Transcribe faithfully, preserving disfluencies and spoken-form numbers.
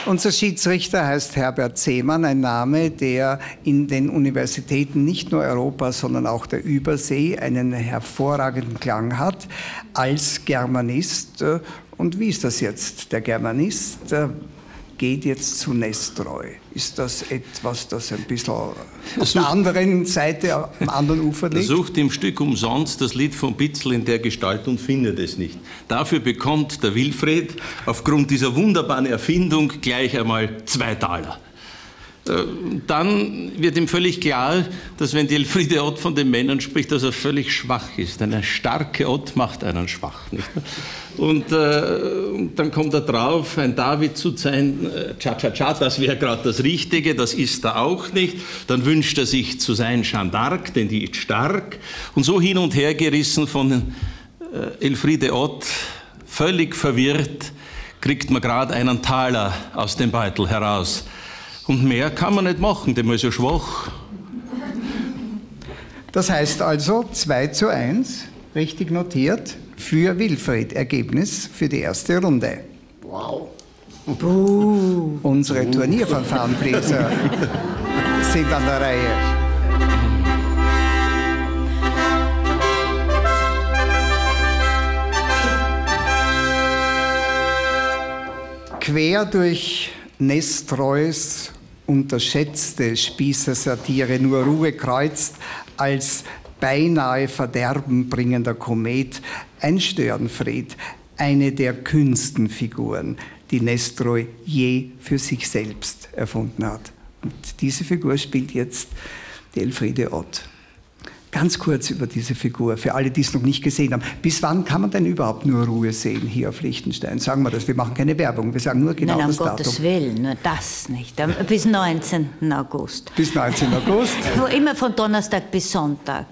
Unser Schiedsrichter heißt Herbert Seemann, ein Name, der in den Universitäten nicht nur Europas, sondern auch der Übersee einen hervorragenden Klang hat als Germanist. Und wie ist das jetzt? Der Germanist geht jetzt zu Nestroy. Ist das etwas, das ein bisschen auf der anderen Seite, am anderen Ufer liegt? Er sucht im Stück umsonst das Lied von Bitzl in der Gestalt und findet es nicht. Dafür bekommt der Wilfried aufgrund dieser wunderbaren Erfindung gleich einmal zwei Taler. Dann wird ihm völlig klar, dass wenn die Elfriede Ott von den Männern spricht, dass er völlig schwach ist. Eine starke Ott macht einen schwach, nicht? Und äh, dann kommt er drauf, ein David zu sein, Cha-Cha-Cha, das wäre gerade das Richtige, das ist er auch nicht. Dann wünscht er sich zu sein Jeanne d'Arc, denn die ist stark. Und so hin und her gerissen von äh, Elfriede Ott, völlig verwirrt, kriegt man gerade einen Taler aus dem Beutel heraus. Und mehr kann man nicht machen, denn man ist ja schwach. Das heißt also zwei zu eins, richtig notiert, für Wilfried. Ergebnis für die erste Runde. Wow. Buh. Unsere Turnierfanfarenbläser sind an der Reihe. Quer durch Nestroys unterschätzte Spießersatire Nur Ruhe kreuzt als beinahe verderbenbringender Komet ein Störenfried, eine der kühnsten Figuren, die Nestroy je für sich selbst erfunden hat. Und diese Figur spielt jetzt die Elfriede Ott. Ganz kurz über diese Figur, für alle, die es noch nicht gesehen haben. Bis wann kann man denn überhaupt Nur Ruhe sehen hier auf Liechtenstein? Sagen wir das, wir machen keine Werbung, wir sagen nur genau Nein, um das Gottes Datum. Willen, nur das nicht. Bis neunzehnten August. Bis neunzehnten August. Wo immer von Donnerstag bis Sonntag.